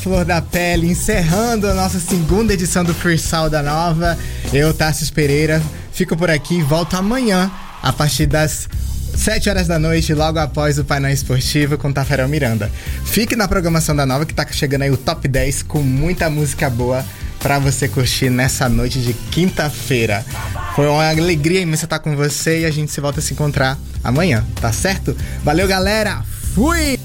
Flor da Pele, encerrando a nossa segunda edição do Freestyle da Nova. Eu, Tarcísio Pereira, fico por aqui e volto amanhã, a partir das 7 horas da noite, logo após o painel esportivo com Tafarel Miranda. Fique na programação da Nova, que tá chegando aí o Top 10 com muita música boa pra você curtir nessa noite de quinta-feira. Foi uma alegria imensa estar com você e a gente se volta a se encontrar amanhã, tá certo? Valeu, galera! Fui!